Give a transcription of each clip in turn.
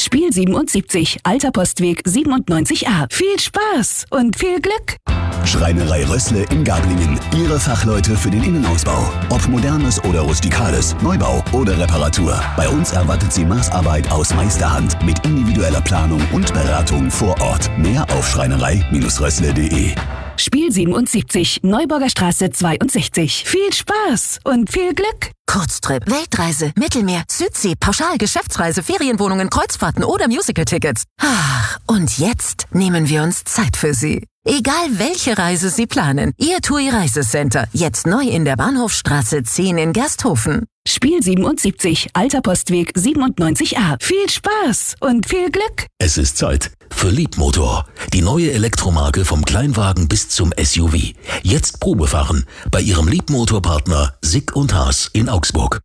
Spiel 77, Alter Postweg 97a. Viel Spaß und viel Glück! Schreinerei Rössle in Gablingen. Ihre Fachleute für den Innenausbau. Ob modernes oder rustikales, Neubau oder Reparatur. Bei uns erwartet Sie Maßarbeit aus Meisterhand mit individueller Planung und Beratung vor Ort. Mehr auf schreinerei-rössle.de. Spiel 77, Neuburger Straße 62. Viel Spaß und viel Glück! Kurztrip, Weltreise, Mittelmeer, Südsee, Pauschal, Geschäftsreise, Ferienwohnungen, Kreuzfahrten oder Musical-Tickets. Ach, und jetzt nehmen wir uns Zeit für Sie. Egal welche Reise Sie planen, Ihr TUI Reisecenter, jetzt neu in der Bahnhofstraße 10 in Gersthofen. Spiel 77, Alter Postweg 97a. Viel Spaß und viel Glück! Es ist Zeit für Liebmotor. Die neue Elektromarke vom Kleinwagen bis zum SUV. Jetzt Probefahren bei Ihrem Liebmotorpartner Sick & Haas in Augsburg.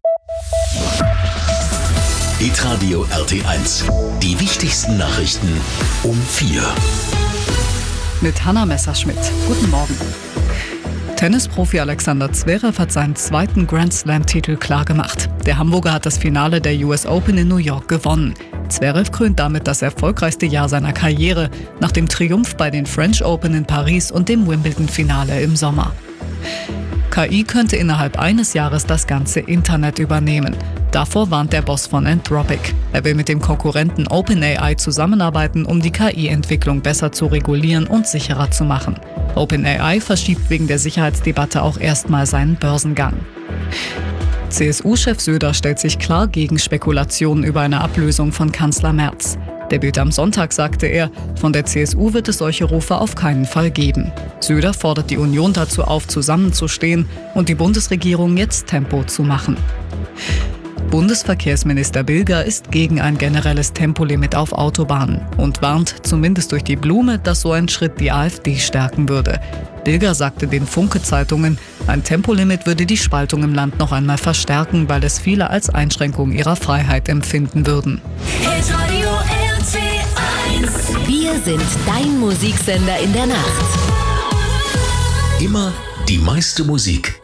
Hitradio RT1. Die wichtigsten Nachrichten um 4. Mit Hanna Messerschmidt. Guten Morgen. Tennisprofi Alexander Zverev hat seinen zweiten Grand-Slam-Titel klargemacht. Der Hamburger hat das Finale der US Open in New York gewonnen. Zverev krönt damit das erfolgreichste Jahr seiner Karriere, nach dem Triumph bei den French Open in Paris und dem Wimbledon-Finale im Sommer. KI könnte innerhalb eines Jahres das ganze Internet übernehmen. Davor warnt der Boss von Anthropic. Er will mit dem Konkurrenten OpenAI zusammenarbeiten, um die KI-Entwicklung besser zu regulieren und sicherer zu machen. OpenAI verschiebt wegen der Sicherheitsdebatte auch erstmal seinen Börsengang. CSU-Chef Söder stellt sich klar gegen Spekulationen über eine Ablösung von Kanzler Merz. Der Bild am Sonntag sagte er, von der CSU wird es solche Rufe auf keinen Fall geben. Söder fordert die Union dazu auf, zusammenzustehen und die Bundesregierung jetzt Tempo zu machen. Bundesverkehrsminister Bilger ist gegen ein generelles Tempolimit auf Autobahnen und warnt, zumindest durch die Blume, dass so ein Schritt die AfD stärken würde. Bilger sagte den Funke-Zeitungen, ein Tempolimit würde die Spaltung im Land noch einmal verstärken, weil es viele als Einschränkung ihrer Freiheit empfinden würden. Wir sind dein Musiksender in der Nacht. Immer die meiste Musik